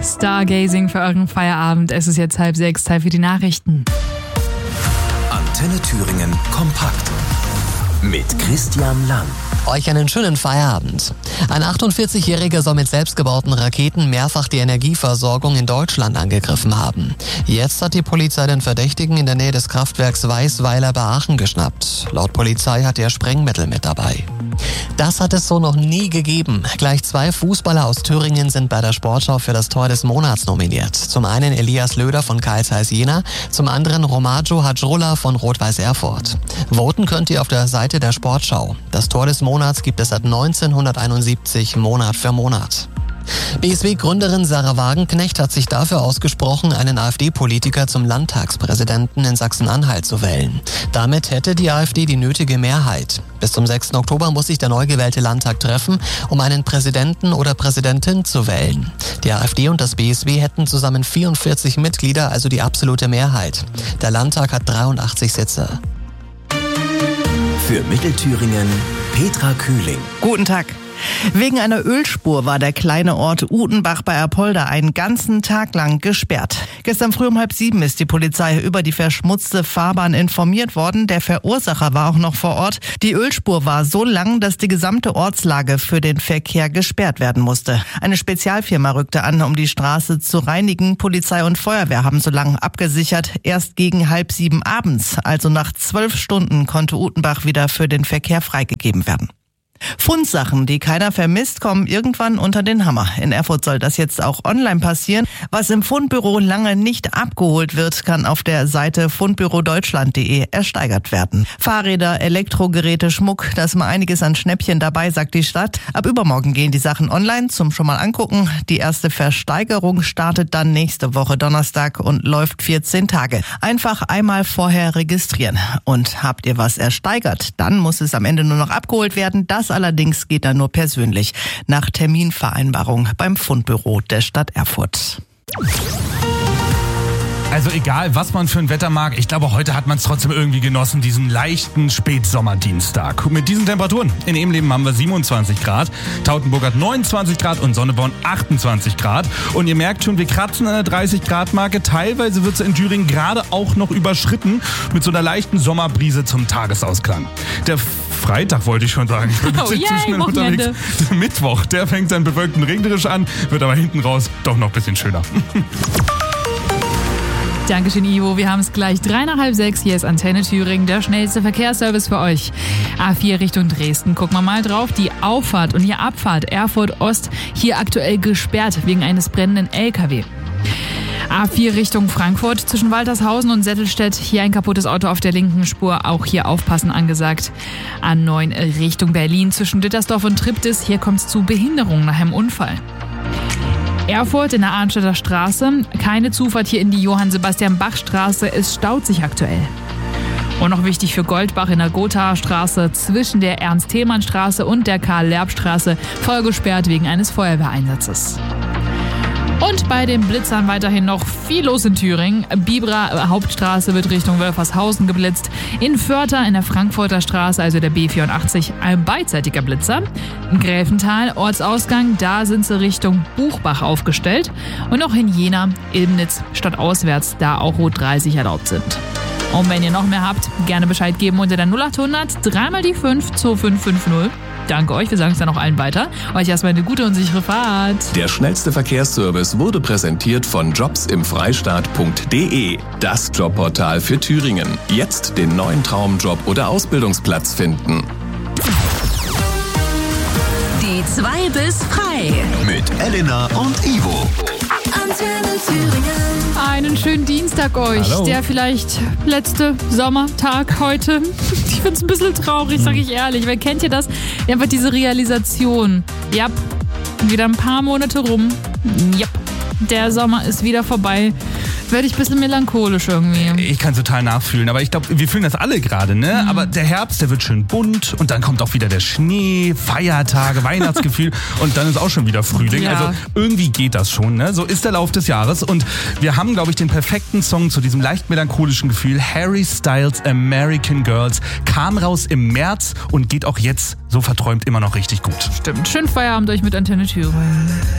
Stargazing für euren Feierabend. Es ist jetzt 5:30, Zeit für die Nachrichten. Antenne Thüringen kompakt mit Christian Lang. Euch einen schönen Feierabend. Ein 48-Jähriger soll mit selbstgebauten Raketen mehrfach die Energieversorgung in Deutschland angegriffen haben. Jetzt hat die Polizei den Verdächtigen in der Nähe des Kraftwerks Weißweiler bei Aachen geschnappt. Laut Polizei hat er Sprengmittel mit dabei. Das hat es so noch nie gegeben. Gleich 2 Fußballer aus Thüringen sind bei der Sportschau für das Tor des Monats nominiert. Zum einen Elias Löder von Carl Zeiss Jena, zum anderen Romaggio Hadjola von Rot-Weiß Erfurt. Voten könnt ihr auf der Seite der Sportschau. Das Tor des Monats gibt es seit 1971 Monat für Monat. BSW-Gründerin Sarah Wagenknecht hat sich dafür ausgesprochen, einen AfD-Politiker zum Landtagspräsidenten in Sachsen-Anhalt zu wählen. Damit hätte die AfD die nötige Mehrheit. Bis zum 6. Oktober muss sich der neu gewählte Landtag treffen, um einen Präsidenten oder Präsidentin zu wählen. Die AfD und das BSW hätten zusammen 44 Mitglieder, also die absolute Mehrheit. Der Landtag hat 83 Sitze. Für Mittelthüringen Petra Kühling. Guten Tag. Wegen einer Ölspur war der kleine Ort Utenbach bei Apolda einen ganzen Tag lang gesperrt. Gestern früh um 6:30 ist die Polizei über die verschmutzte Fahrbahn informiert worden. Der Verursacher war auch noch vor Ort. Die Ölspur war so lang, dass die gesamte Ortslage für den Verkehr gesperrt werden musste. Eine Spezialfirma rückte an, um die Straße zu reinigen. Polizei und Feuerwehr haben so lange abgesichert. Erst gegen 6:30 abends, also nach 12 Stunden, konnte Utenbach wieder für den Verkehr freigegeben werden. Fundsachen, die keiner vermisst, kommen irgendwann unter den Hammer. In Erfurt soll das jetzt auch online passieren. Was im Fundbüro lange nicht abgeholt wird, kann auf der Seite fundbürodeutschland.de ersteigert werden. Fahrräder, Elektrogeräte, Schmuck, da ist mal einiges an Schnäppchen dabei, sagt die Stadt. Ab übermorgen gehen die Sachen online zum schon mal angucken. Die erste Versteigerung startet dann nächste Woche Donnerstag und läuft 14 Tage. Einfach einmal vorher registrieren. Und habt ihr was ersteigert, dann muss es am Ende nur noch abgeholt werden. Das allerdings geht dann nur persönlich, nach Terminvereinbarung beim Fundbüro der Stadt Erfurt. Also egal, was man für ein Wetter mag, ich glaube, heute hat man es trotzdem irgendwie genossen, diesen leichten Spätsommerdienstag. Mit diesen Temperaturen. In Ebenleben haben wir 27 Grad, Tautenburg hat 29 Grad und Sonneborn 28 Grad. Und ihr merkt schon, wir kratzen an der 30-Grad-Marke. Teilweise wird sie in Thüringen gerade auch noch überschritten mit so einer leichten Sommerbrise zum Tagesausklang. Der Freitag wollte ich schon sagen. Ich bin zu schnell unterwegs. Der Mittwoch, der fängt dann bewölkt und regnerisch an, wird aber hinten raus doch noch ein bisschen schöner. Dankeschön, Ivo. Wir haben es gleich 5:03. Hier ist Antenne Thüringen, der schnellste Verkehrsservice für euch. A4 Richtung Dresden. Gucken wir mal drauf. Die Auffahrt und die Abfahrt Erfurt Ost hier aktuell gesperrt wegen eines brennenden LKW. A4 Richtung Frankfurt zwischen Waltershausen und Settelstedt. Hier ein kaputtes Auto auf der linken Spur. Auch hier aufpassen angesagt. A9 Richtung Berlin zwischen Dittersdorf und Triptis. Hier kommt es zu Behinderungen nach einem Unfall. Erfurt in der Arnstädter Straße. Keine Zufahrt hier in die Johann-Sebastian-Bach-Straße. Es staut sich aktuell. Und noch wichtig für Goldbach in der Gothaer Straße zwischen der Ernst-Thälmann-Straße und der Karl-Lerb-Straße voll gesperrt wegen eines Feuerwehreinsatzes. Und bei den Blitzern weiterhin noch viel los in Thüringen. Bibra Hauptstraße wird Richtung Wölfershausen geblitzt. In Vörter in der Frankfurter Straße, also der B84, ein beidseitiger Blitzer. In Gräfenthal, Ortsausgang, da sind sie Richtung Buchbach aufgestellt. Und auch in Jena, Ilmenitz, stadtauswärts, da auch Rot 30 erlaubt sind. Und wenn ihr noch mehr habt, gerne Bescheid geben unter der 0800 3 die 5 2550. Danke euch, wir sagen es dann auch allen weiter. Euch erstmal eine gute und sichere Fahrt. Der schnellste Verkehrsservice wurde präsentiert von jobsimfreistaat.de. Das Jobportal für Thüringen. Jetzt den neuen Traumjob oder Ausbildungsplatz finden. Die 2 bis frei. Mit Elena und Ivo. Antenne Thüringen. Einen schönen Dienstag euch. Hallo. Der vielleicht letzte Sommertag heute. Ich find's ein bisschen traurig, sag ich ehrlich. Weil kennt ihr das? Einfach diese Realisation. Ja, wieder ein paar Monate rum. Ja, der Sommer ist wieder vorbei. Werde ich ein bisschen melancholisch irgendwie. Ich kann total nachfühlen, aber ich glaube, wir fühlen das alle gerade, ne? Aber der Herbst, der wird schön bunt und dann kommt auch wieder der Schnee, Feiertage, Weihnachtsgefühl und dann ist auch schon wieder Frühling. Ja. Also irgendwie geht das schon, ne? So ist der Lauf des Jahres und wir haben, glaube ich, den perfekten Song zu diesem leicht melancholischen Gefühl. Harry Styles American Girls kam raus im März und geht auch jetzt so verträumt immer noch richtig gut. Stimmt. Schönen Feierabend euch mit Antenne Thüringen.